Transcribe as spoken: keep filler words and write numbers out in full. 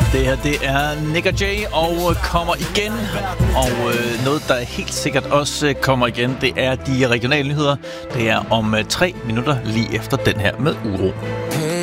Det her, det er Nick og Jay og kommer igen. Og øh, noget, der helt sikkert også kommer igen, det er de regionale nyheder. Det er om øh, tre minutter lige efter den her med Uro.